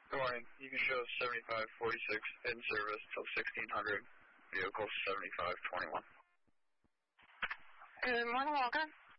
Good morning. You can show 7546 in service till 1600. Vehicle 7521. Good morning, Walker.